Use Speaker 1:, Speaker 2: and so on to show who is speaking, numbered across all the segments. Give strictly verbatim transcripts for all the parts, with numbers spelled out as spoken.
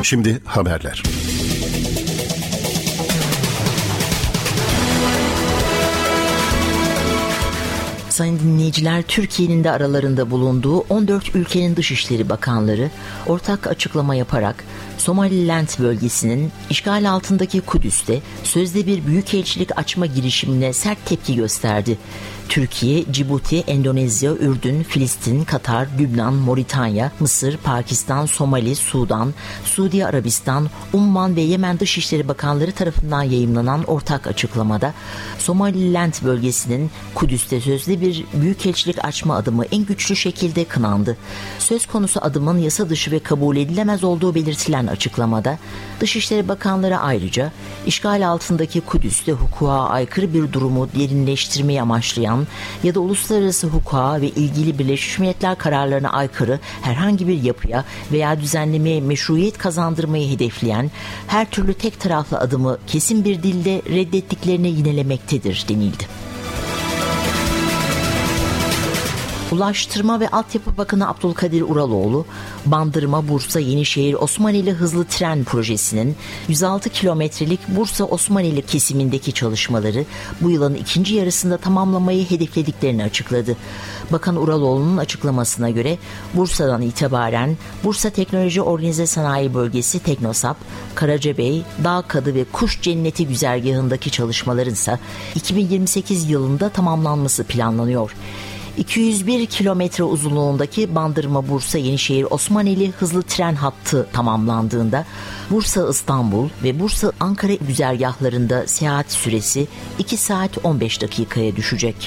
Speaker 1: Şimdi haberler.
Speaker 2: Sayın dinleyiciler, Türkiye'nin de aralarında bulunduğu on dört ülkenin Dışişleri Bakanları ortak açıklama yaparak Somaliland bölgesinin işgal altındaki Kudüs'te sözde bir büyükelçilik açma girişimine sert tepki gösterdi. Türkiye, Cibuti, Endonezya, Ürdün, Filistin, Katar, Lübnan, Moritanya, Mısır, Pakistan, Somali, Sudan, Suudi Arabistan, Umman ve Yemen Dışişleri Bakanları tarafından yayımlanan ortak açıklamada Somaliland bölgesinin Kudüs'te sözde bir büyükelçilik açma adımı en güçlü şekilde kınandı. Söz konusu adımın yasa dışı ve kabul edilemez olduğu belirtilen açıklamada Dışişleri Bakanları ayrıca işgal altındaki Kudüs'te hukuka aykırı bir durumu derinleştirmeyi amaçlayan ya da uluslararası hukuka ve ilgili Birleşmiş Milletler kararlarına aykırı herhangi bir yapıya veya düzenlemeye meşruiyet kazandırmayı hedefleyen her türlü tek taraflı adımı kesin bir dilde reddettiklerini yinelemektedir denildi. Ulaştırma ve Altyapı Bakanı Abdülkadir Uraloğlu, Bandırma, Bursa, Yenişehir, Osmaneli hızlı tren projesinin yüz altı kilometrelik Bursa-Osmaneli kesimindeki çalışmaları bu yılın ikinci yarısında tamamlamayı hedeflediklerini açıkladı. Bakan Uraloğlu'nun açıklamasına göre Bursa'dan itibaren Bursa Teknoloji Organize Sanayi Bölgesi Teknosap, Karacabey, Dağkadı ve Kuş Cenneti güzergahındaki çalışmaların ise iki bin yirmi sekiz yılında tamamlanması planlanıyor. iki yüz bir kilometre uzunluğundaki Bandırma-Bursa-Yenişehir-Osmaneli hızlı tren hattı tamamlandığında Bursa-İstanbul ve Bursa-Ankara güzergahlarında seyahat süresi iki saat on beş dakikaya düşecek.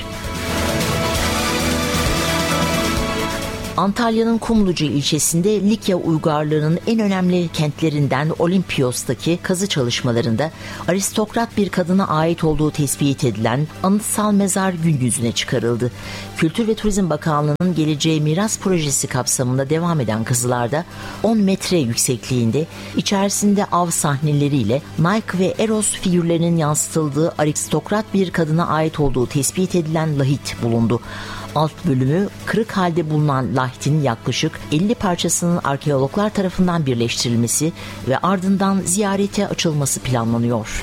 Speaker 2: Antalya'nın Kumlucu ilçesinde Likya uygarlığının en önemli kentlerinden Olimpios'taki kazı çalışmalarında aristokrat bir kadına ait olduğu tespit edilen anıtsal mezar gün yüzüne çıkarıldı. Kültür ve Turizm Bakanlığı'nın Geleceğe Miras projesi kapsamında devam eden kazılarda on metre yüksekliğinde içerisinde av sahneleriyle Nike ve Eros figürlerinin yansıtıldığı aristokrat bir kadına ait olduğu tespit edilen lahit bulundu. Alt bölümü kırık halde bulunan lahitin yaklaşık elli parçasının arkeologlar tarafından birleştirilmesi ve ardından ziyarete açılması planlanıyor.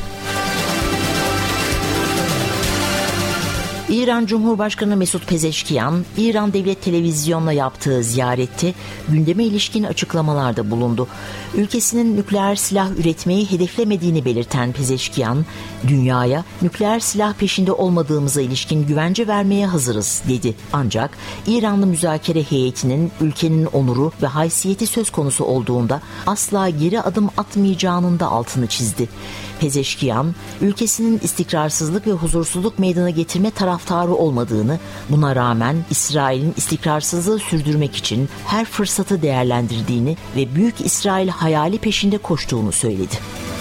Speaker 2: İran Cumhurbaşkanı Mesut Pezeşkiyan, İran Devlet Televizyonu'na yaptığı ziyarette gündeme ilişkin açıklamalarda bulundu. Ülkesinin nükleer silah üretmeyi hedeflemediğini belirten Pezeşkiyan, dünyaya nükleer silah peşinde olmadığımıza ilişkin güvence vermeye hazırız dedi. Ancak İranlı müzakere heyetinin ülkenin onuru ve haysiyeti söz konusu olduğunda asla geri adım atmayacağının da altını çizdi. Pezeşkiyan, ülkesinin istikrarsızlık ve huzursuzluk meydana getirme taraftarı olmadığını, buna rağmen İsrail'in istikrarsızlığı sürdürmek için her fırsatı değerlendirdiğini ve Büyük İsrail hayali peşinde koştuğunu söyledi.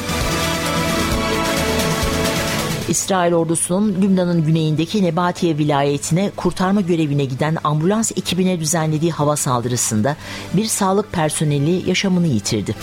Speaker 2: İsrail ordusunun Lübnan'ın güneyindeki Nebatiye vilayetine kurtarma görevine giden ambulans ekibine düzenlediği hava saldırısında bir sağlık personeli yaşamını yitirdi.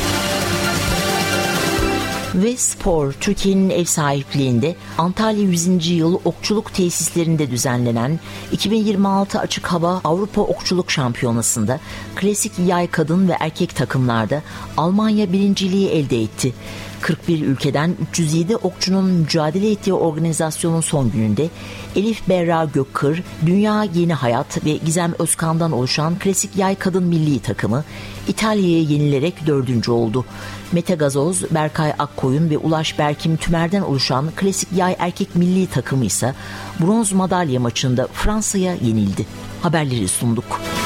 Speaker 2: Ve spor, Türkiye'nin ev sahipliğinde Antalya yüzüncü yıl okçuluk tesislerinde düzenlenen iki bin yirmi altı Açık Hava Avrupa Okçuluk Şampiyonası'nda klasik yay kadın ve erkek takımlarda Almanya birinciliği elde etti. kırk bir ülkeden üç yüz yedi okçunun mücadele ettiği organizasyonun son gününde Elif Berra Gökkır, Dünya Yeni Hayat ve Gizem Özkan'dan oluşan klasik yay kadın milli takımı İtalya'ya yenilerek dördüncü oldu. Mete Gazoz, Berkay Akkoyun ve Ulaş Berkim Tümer'den oluşan klasik yay erkek milli takımı ise bronz madalya maçında Fransa'ya yenildi. Haberleri sunduk.